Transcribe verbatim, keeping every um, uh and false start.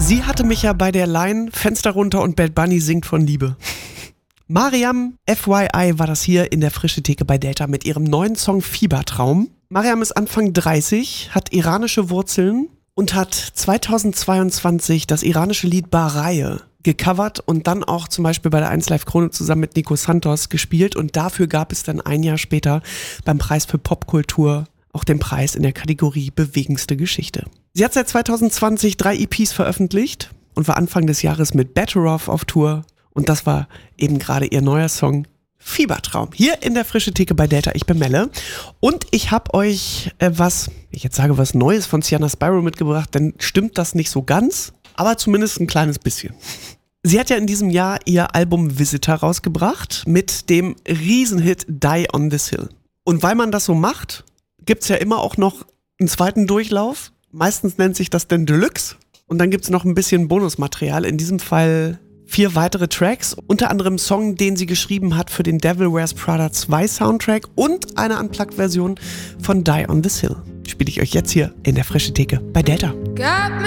Sie hatte mich ja bei der Line Fenster runter und Bad Bunny singt von Liebe. Mariam, F Y I, war das hier in der Frische Theke bei Delta mit ihrem neuen Song Fiebertraum. Mariam ist Anfang dreißig, hat iranische Wurzeln und hat zweitausendzweiundzwanzig das iranische Lied Baraye gecovert und dann auch zum Beispiel bei der eins Live Krone zusammen mit Nico Santos gespielt. Und dafür gab es dann ein Jahr später beim Preis für Popkultur auch den Preis in der Kategorie Bewegendste Geschichte. Sie hat seit zweitausendzwanzig drei E Ps veröffentlicht und war Anfang des Jahres mit Better Off auf Tour. Und das war eben gerade ihr neuer Song Fiebertraum. Hier in der Frische Theke bei Delta. Ich bin Melle und ich habe euch äh, was, ich jetzt sage was Neues von Sienna Spyro mitgebracht, denn stimmt das nicht so ganz, aber zumindest ein kleines bisschen. Sie hat ja in diesem Jahr ihr Album Visitor rausgebracht mit dem Riesenhit Die on This Hill. Und weil man das so macht, gibt's ja immer auch noch einen zweiten Durchlauf. Meistens nennt sich das dann Deluxe. Und dann gibt's noch ein bisschen Bonusmaterial. In diesem Fall vier weitere Tracks. Unter anderem einen Song, den sie geschrieben hat für den Devil Wears Prada zwei Soundtrack und eine Unplugged-Version von Die on This Hill. Spiele ich euch jetzt hier in der Frische Theke bei Delta.